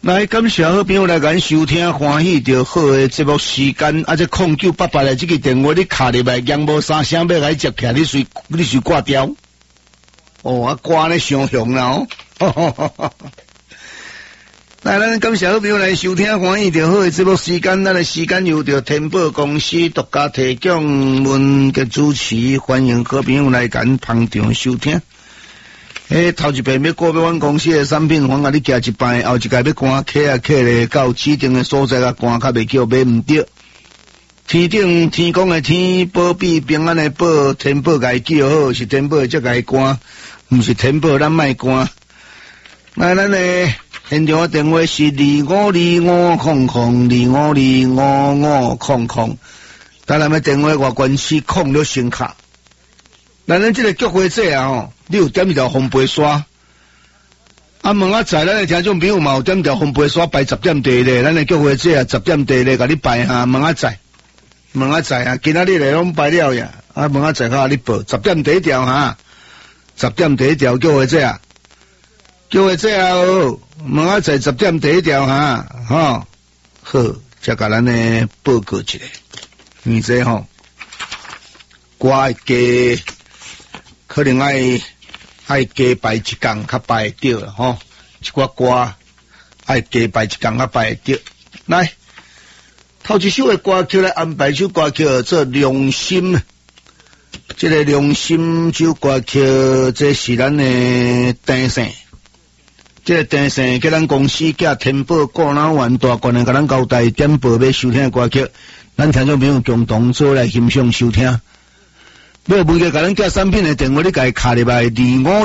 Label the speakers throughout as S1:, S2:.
S1: 来，感谢好朋友来咱收听，欢喜着好诶节目时间。啊，这0988的这个电话你卡入来，扬无三声要来接起来，你随挂掉。哦，啊挂咧伤凶啦哦。来，咱感谢好朋友来收听，欢喜着好诶节目时间。咱的时间由着天宝公司独家提供，文嘅主持，欢迎好朋友来咱捧场收听。头一遍要过要阮公司的产品，我甲你寄一摆，后一届要赶客啊客咧，到指定的所在啊赶，较袂叫买唔着。天顶天公的天，保庇平安的保，天宝甲伊叫好，是天宝才甲伊赶，毋是天宝咱莫赶。来，咱的现场电话是25250025255500，当然的电话外关系控了先卡。咱这个菊花姐啊你有点一条红白刷？啊，问啊在咱的听众朋友嘛有点条红白刷摆10点地咧，咱的菊花姐啊10点地咧，甲你摆下，问啊在啊，今仔日来拢摆了呀，啊问啊在甲你报10点第一条哈，10点第一条菊花姐啊，菊花姐啊，问啊在10点第一条哈，好，才甲咱的报告一下，你这吼，我加。可能爱加排一工，较排会着啦吼。一寡歌爱加排一工，较排会着。来，头一首的歌曲来安排首歌曲做良心。这个良心首歌曲，这是咱的电线。这个电线叫咱公司叫天宝过脑丸大官的，甲咱交代点播要收听的歌曲，咱听众朋友共同做来欣赏收听。要问个甲咱寄产品的电话，你甲伊卡入来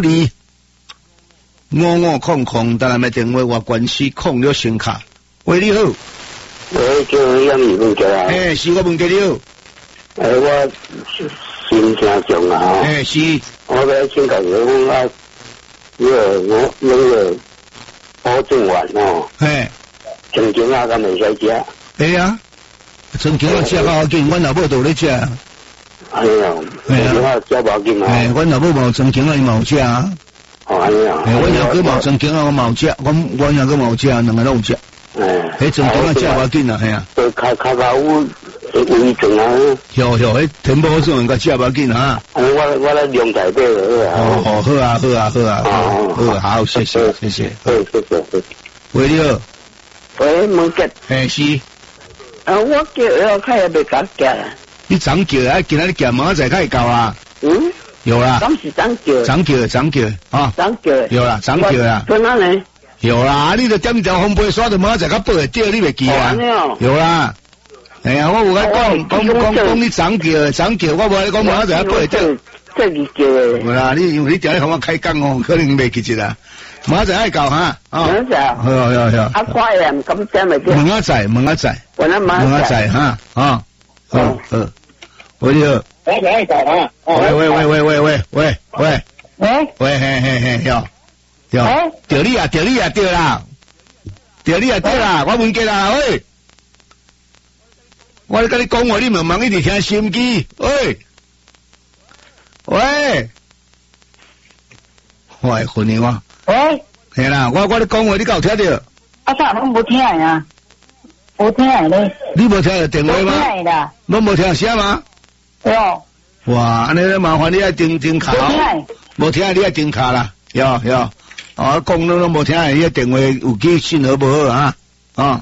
S1: 2525500，当然的电话我关系控了先卡。喂，你好。
S2: 喂，叫杨义文家啊。
S1: 是我问家你好。
S2: 我新听众啊。
S1: 是。
S2: 我要请教你讲啊，我那个保证丸哦。曾经啊，敢袂使食。
S1: 对啊，曾经啊食较好紧，阮老母都咧食。
S2: 哎呀，我食无紧啊！
S1: 阮老母冇曾经啊，伊冇食啊。
S2: 哎呀，
S1: 阮阿哥冇曾经啊，我冇食，阮阿哥冇食，两个拢食。迄曾经啊食无紧啊，系啊。
S2: 较有微重啊。
S1: 有，迄天宝种个食无紧啊。
S2: 我来量台底了。
S1: 好啊，谢谢。
S2: 谢谢。
S1: 喂，你好。
S2: 喂，问吉。
S1: 是。
S2: 我叫要开也袂敢叫啦。
S1: 你长叫啊，今仔日叫明仔载开到啊。有啦。
S2: 当时长叫
S1: 啊。
S2: 长叫。
S1: 有啦，长叫啦。
S2: 在哪呢？
S1: 有啦，你就点一条红牌刷，就明仔载较报会着，你袂记啊？有啦。哎呀，我有甲讲你长叫，我无你讲明仔载报会着。
S2: 这你叫诶。
S1: 无啦，你因为你定咧向我开讲哦，可能袂记住啦。明仔载爱到哈。
S2: 明仔载。好。啊，快咧，唔敢讲咪着。
S1: 明仔载。明仔载哈。好。喂，你好。
S2: 我来搞啊！
S1: 喂，有，对你啊，对啦，我问过啦，喂，我咧甲你讲话，你茫一直听收音机，喂，我会混你我，系啦，我咧讲话，你有听到？
S2: 啊，啥拢无听呀？无听咧。
S1: 你无听到电话吗？
S2: 无听啦。
S1: 拢无听声吗？
S2: 有。
S1: 哇，安尼麻烦你爱钉卡。无听，你爱钉卡啦。有。讲拢无听，你个电话有机信号无好啊。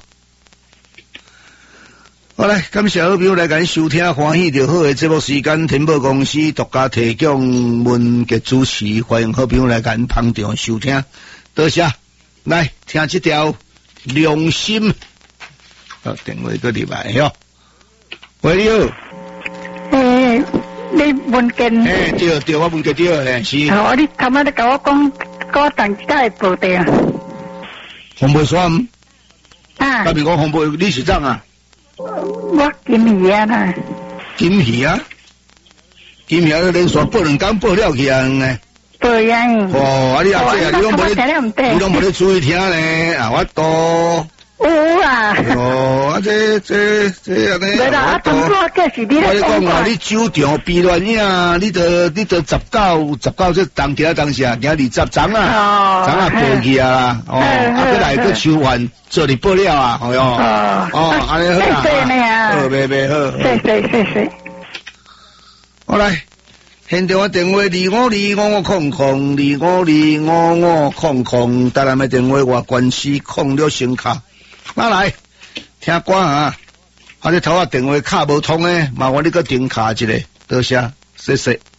S1: 好来，感谢好朋友来咱收听，欢喜就好的节目时间，天宝公司独家提供文杰主持，欢迎好朋友来咱捧场收听，多谢。来听这条良心。电话个入来哟，喂，你好。
S3: 你文件？
S1: 对，我文件对，是。
S3: 你头仔你甲我讲，我等一下会报的啊。
S1: 红牌刷？
S3: 啊。
S1: 甲面讲红牌，你是怎啊？
S3: 我金鱼啊啦。
S1: 金鱼啊？连续报2天报了去啊？
S3: 报呀。
S1: 你也这啊？你拢无咧注意听咧？啊，我多。
S3: 有啊。
S1: 哦，啊这安尼。
S3: 没啦，啊，当初这是你咧讲
S1: 话。你酒场避乱影，你得19这当天当下，今20昨啊过去啊啦，哦，啊过来个收完做你报了啊，好哟。哦，安尼好啦。好，袂好。
S3: 谢。
S1: 好来。现在我电话252500，25255500，台南的电话我关系控了声卡，哪来听歌啊？啊，你头下电话卡无通诶，麻烦你个停卡一下，多谢，谢谢。